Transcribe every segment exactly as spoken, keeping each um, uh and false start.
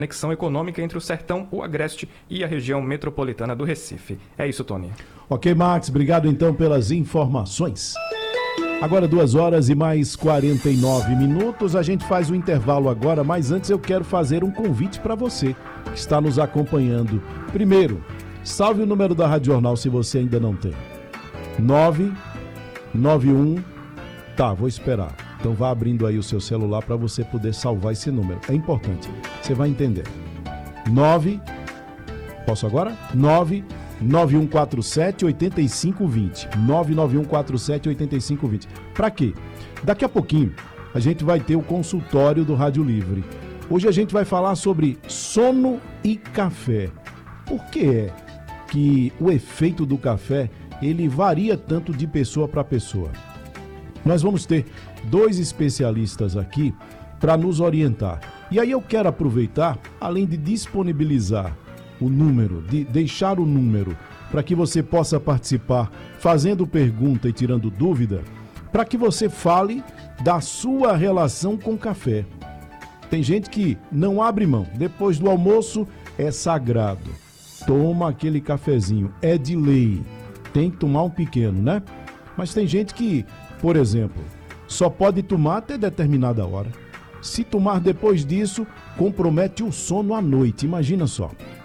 conexão econômica entre o Sertão, o Agreste e a região metropolitana do Recife. É isso, Tony. Ok, Max, obrigado então pelas informações. Agora duas horas e mais quarenta e nove minutos, a gente faz o intervalo agora, mas antes eu quero fazer um convite para você que está nos acompanhando. Primeiro, salve o número da Rádio Jornal se você ainda não tem. nove nove um, tá, vou esperar. Então vá abrindo aí o seu celular para você poder salvar esse número. É importante, você vai entender. nove, posso agora? nove nove um quatro sete oito cinco dois zero. nove nove um quatro sete oito cinco dois zero. Para quê? Daqui a pouquinho a gente vai ter o consultório do Rádio Livre. Hoje a gente vai falar sobre sono e café. Por que é que o efeito do café ele varia tanto de pessoa para pessoa? Nós vamos ter dois especialistas aqui para nos orientar. E aí eu quero aproveitar, além de disponibilizar o número, de deixar o número para que você possa participar fazendo pergunta e tirando dúvida, para que você fale da sua relação com café. Tem gente que não abre mão, depois do almoço é sagrado. Toma aquele cafezinho, é de lei. Tem que tomar um pequeno, né? Mas tem gente que, por exemplo, só pode tomar até determinada hora. Se tomar depois disso, compromete o sono à noite. Imagina só.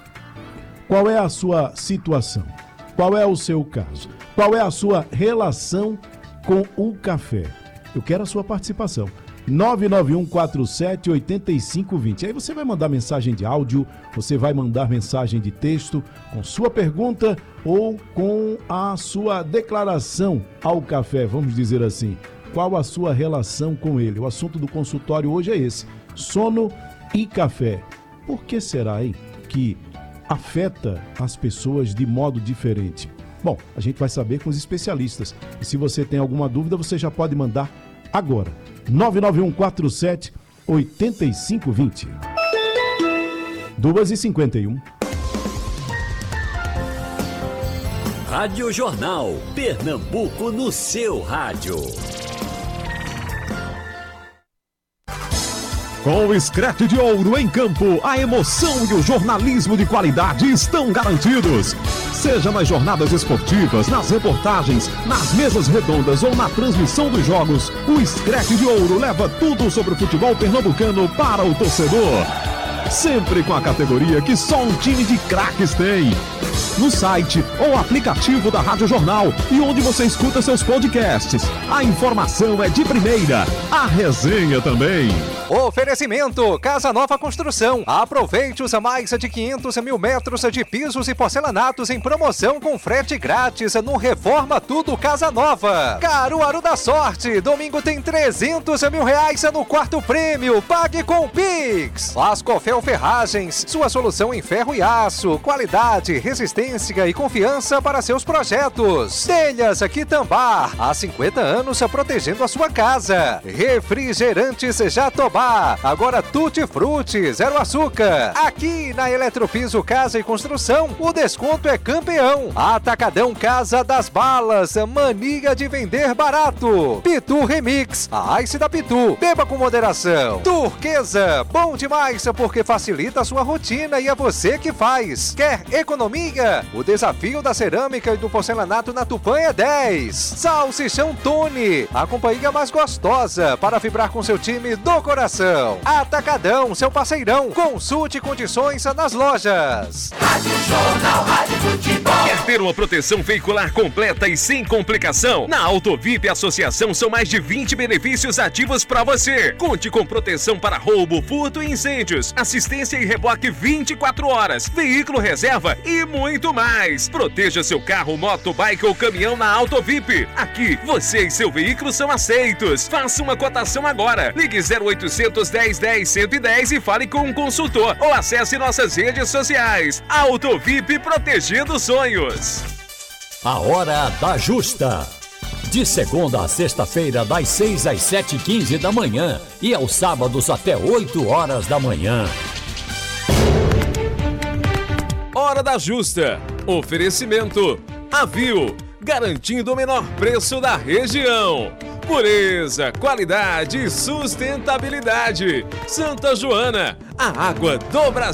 Qual é a sua situação? Qual é o seu caso? Qual é a sua relação com o café? Eu quero a sua participação. nove nove um quatro sete oito cinco dois zero. Aí você vai mandar mensagem de áudio, você vai mandar mensagem de texto com sua pergunta ou com a sua declaração ao café, vamos dizer assim. Qual a sua relação com ele? O assunto do consultório hoje é esse: sono e café. Por que será, hein, que afeta as pessoas de modo diferente? Bom, a gente vai saber com os especialistas. E se você tem alguma dúvida, você já pode mandar agora. nove nove um quatro sete oito cinco dois zero. duas e cinquenta e um. Rádio Jornal, Pernambuco no seu rádio. Com o Screte de Ouro em campo, a emoção e o jornalismo de qualidade estão garantidos. Seja nas jornadas esportivas, nas reportagens, nas mesas redondas ou na transmissão dos jogos, o Screte de Ouro leva tudo sobre o futebol pernambucano para o torcedor. Sempre com a categoria que só um time de craques tem. No site ou aplicativo da Rádio Jornal e onde você escuta seus podcasts. A informação é de primeira, a resenha também. Oferecimento Casa Nova Construção. Aproveite os mais de quinhentos mil metros de pisos e porcelanatos em promoção com frete grátis no Reforma Tudo Casa Nova. Caruaru da Sorte. Domingo tem trezentos mil reais no quarto prêmio. Pague com Pix. Lascofel Ferragens. Sua solução em ferro e aço. Qualidade, resistência e confiança para seus projetos. Telhas Quitambar. Há cinquenta anos protegendo a sua casa. Refrigerantes Jatobá. Agora Tutti Frutti, zero açúcar. Aqui na Eletropiso Casa e Construção, o desconto é campeão. Atacadão Casa das Balas, mania de vender barato. Pitu Remix, a Ice da Pitu. Beba com moderação. Turquesa, bom demais porque facilita a sua rotina e é você que faz. Quer economia? O desafio da cerâmica e do porcelanato na Tupã é dez. Salsichão Tony, a companhia mais gostosa para vibrar com seu time do coração. Atacadão, seu parceirão. Consulte condições nas lojas. Rádio Jornal, Rádio Futebol. Quer ter uma proteção veicular completa e sem complicação? Na Autovip Associação são mais de vinte benefícios ativos para você. Conte com proteção para roubo, furto e incêndios, assistência e reboque vinte e quatro horas, veículo reserva e muito mais. Proteja seu carro, moto, bike ou caminhão na Autovip. Aqui, você e seu veículo são aceitos. Faça uma cotação agora. Ligue zero oitocentos, dez, dez, cento e dez e fale com um consultor ou acesse nossas redes sociais. Autovip, protegendo sonhos. A Hora da Justa. De segunda a sexta-feira, das seis às sete e quinze da manhã e aos sábados até oito horas da manhã. Hora da Justa. Oferecimento Avil, garantindo o menor preço da região. Pureza, qualidade e sustentabilidade. Santa Joana, a água do Brasil.